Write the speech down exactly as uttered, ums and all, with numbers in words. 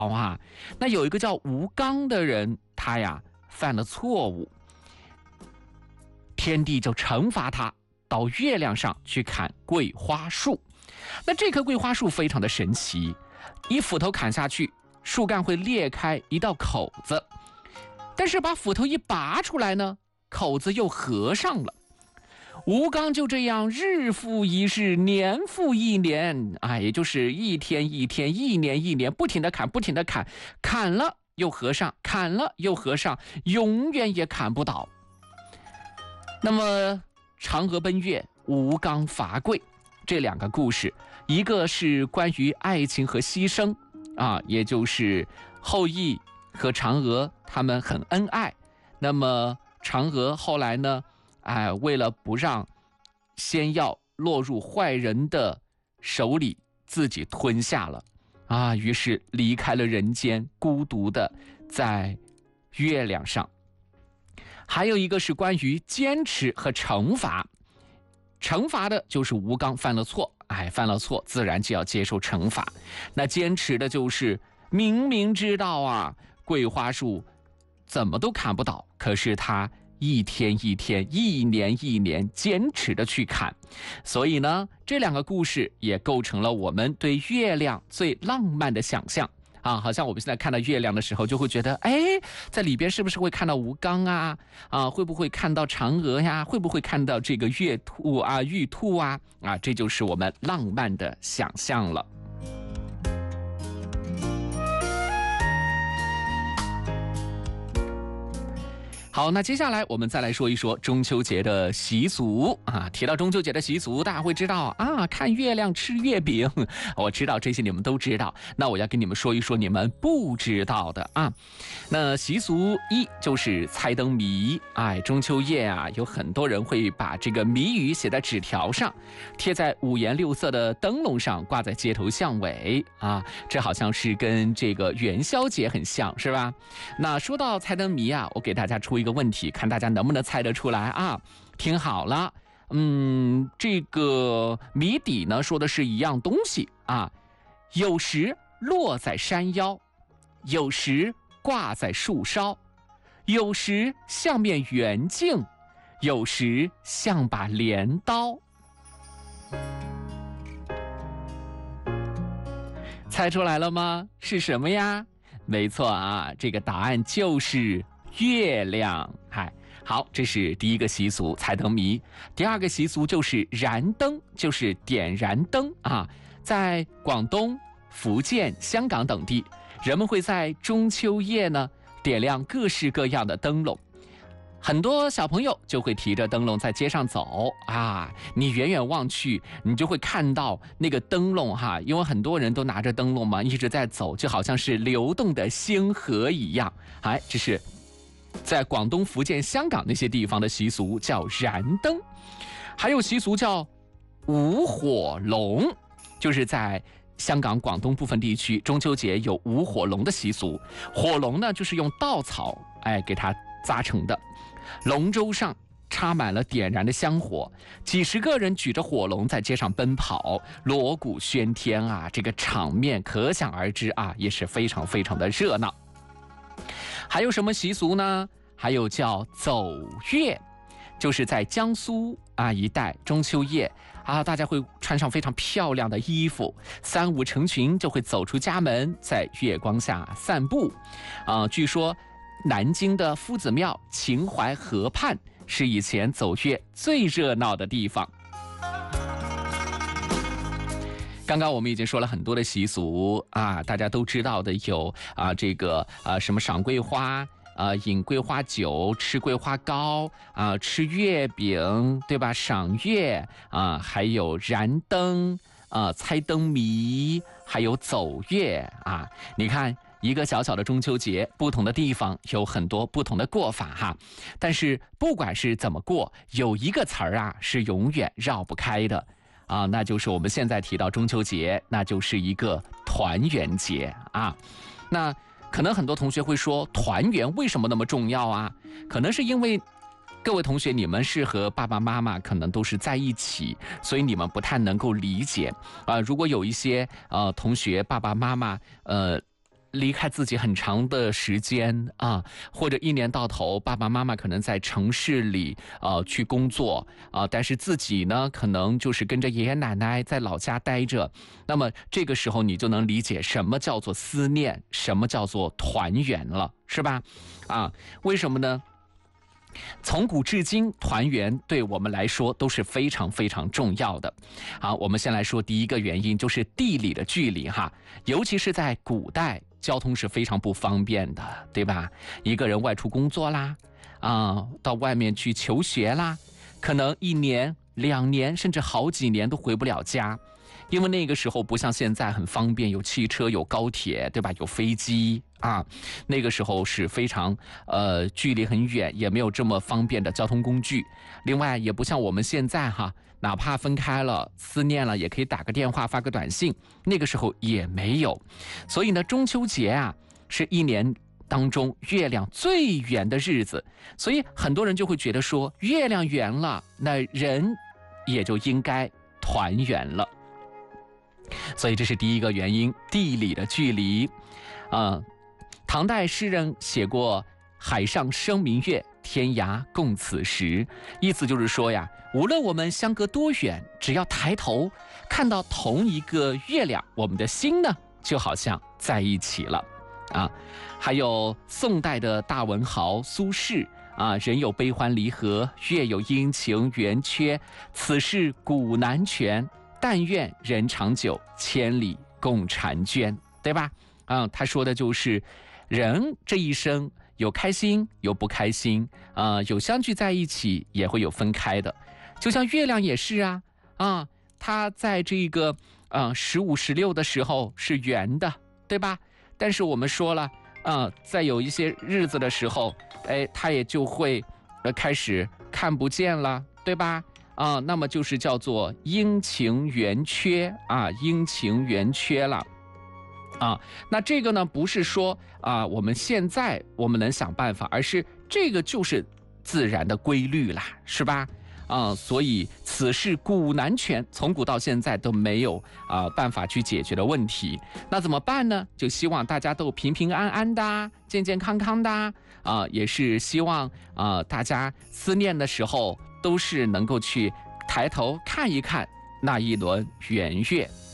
啊。那有一个叫吴刚的人，他呀犯了错误，天帝就惩罚他到月亮上去砍桂花树。那这棵桂花树非常的神奇，一斧头砍下去，树干会裂开一道口子，但是把斧头一拔出来呢，口子又合上了。吴刚就这样日复一日，年复一年，啊，也就是一天一天，一年一年，不停地砍，不停地砍，砍了又合上，砍了又合上，永远也砍不倒。那么嫦娥奔月，吴刚伐桂，这两个故事，一个是关于爱情和牺牲啊，也就是后羿和嫦娥他们很恩爱，那么嫦娥后来呢，哎，为了不让仙药落入坏人的手里，自己吞下了啊，于是离开了人间，孤独的在月亮上。还有一个是关于坚持和惩罚，惩罚的就是吴刚犯了错，哎，犯了错自然就要接受惩罚。那坚持的就是明明知道啊，桂花树怎么都砍不倒，可是他一天一天，一年一年坚持的去砍。所以呢，这两个故事也构成了我们对月亮最浪漫的想象啊，好像我们现在看到月亮的时候，就会觉得，哎，在里边是不是会看到吴刚啊？啊，会不会看到嫦娥呀？会不会看到这个月兔啊、玉兔啊？啊，这就是我们浪漫的想象了。好，那接下来我们再来说一说中秋节的习俗啊。提到中秋节的习俗，大家会知道啊，看月亮吃月饼，我知道这些你们都知道。那我要跟你们说一说你们不知道的啊。那习俗一就是猜灯谜，哎，中秋夜啊，有很多人会把这个谜语写在纸条上，贴在五颜六色的灯笼上，挂在街头巷尾啊。这好像是跟这个元宵节很像，是吧？那说到猜灯谜啊，我给大家出一个问题，看大家能不能猜得出来啊？听好了，嗯，这个谜底呢说的是一样东西啊，有时落在山腰，有时挂在树梢，有时像面圆镜，有时像把镰刀。猜出来了吗？是什么呀？没错啊，这个答案就是月亮。嗨，好，这是第一个习俗，猜灯谜。第二个习俗就是燃灯，就是点燃灯啊。在广东、福建、香港等地，人们会在中秋夜呢点亮各式各样的灯笼。很多小朋友就会提着灯笼在街上走啊，你远远望去，你就会看到那个灯笼哈，因为很多人都拿着灯笼嘛，一直在走，就好像是流动的星河一样。哎，这是在广东、福建、香港那些地方的习俗，叫燃灯。还有习俗叫舞火龙，就是在香港、广东部分地区，中秋节有舞火龙的习俗。火龙呢，就是用稻草哎给它扎成的，龙舟上插满了点燃的香火，几十个人举着火龙在街上奔跑，锣鼓喧天啊，这个场面可想而知啊，也是非常非常的热闹。还有什么习俗呢？还有叫走月，就是在江苏啊一带，中秋夜啊，大家会穿上非常漂亮的衣服，三五成群就会走出家门，在月光下散步啊。据说南京的夫子庙秦淮河畔是以前走月最热闹的地方。刚刚我们已经说了很多的习俗啊，大家都知道的有啊，这个啊什么赏桂花啊，饮桂花酒，吃桂花糕啊，吃月饼，对吧？赏月啊，还有燃灯啊，猜灯谜，还有走月啊。你看，一个小小的中秋节，不同的地方有很多不同的过法哈。但是不管是怎么过，有一个词儿啊是永远绕不开的啊，那就是我们现在提到中秋节，那就是一个团圆节啊。那可能很多同学会说，团圆为什么那么重要啊？可能是因为各位同学你们是和爸爸妈妈可能都是在一起，所以你们不太能够理解啊、呃。如果有一些呃同学爸爸妈妈呃离开自己很长的时间啊，或者一年到头，爸爸妈妈可能在城市里呃去工作啊，但是自己呢，可能就是跟着爷爷奶奶在老家待着。那么这个时候，你就能理解什么叫做思念，什么叫做团圆了，是吧？啊，为什么呢？从古至今，团圆对我们来说都是非常非常重要的。好，我们先来说第一个原因，就是地理的距离哈，尤其是在古代，交通是非常不方便的，对吧？一个人外出工作啦，啊，到外面去求学啦，可能一年、两年，甚至好几年都回不了家。因为那个时候不像现在很方便，有汽车、有高铁，对吧？有飞机啊，那个时候是非常呃距离很远，也没有这么方便的交通工具。另外，也不像我们现在哈，哪怕分开了、思念了，也可以打个电话、发个短信。那个时候也没有，所以呢，中秋节啊是一年当中月亮最圆的日子，所以很多人就会觉得说，月亮圆了，那人也就应该团圆了。所以这是第一个原因，地理的距离。呃，唐代诗人写过“海上生明月，天涯共此时”，意思就是说呀，无论我们相隔多远，只要抬头看到同一个月亮，我们的心呢就好像在一起了啊。还有宋代的大文豪苏轼啊，人有悲欢离合，月有阴晴圆缺，此事古难全。但愿人长久，千里共婵娟，对吧？啊，他说的就是人这一生有开心有不开心啊，有相聚在一起，也会有分开的。就像月亮也是啊，啊，它在这个啊十五十六的时候是圆的，对吧？但是我们说了啊，在有一些日子的时候，哎，它也就会呃开始看不见了，对吧？啊，那么就是叫做阴晴圆缺啊，阴晴圆缺了啊。那这个呢，不是说啊，我们现在我们能想办法，而是这个就是自然的规律啦，是吧？啊，所以此事古难全，从古到现在都没有啊办法去解决的问题。那怎么办呢？就希望大家都平平安安的，健健康康的啊，也是希望啊大家思念的时候，都是能够去抬头看一看那一轮圆月。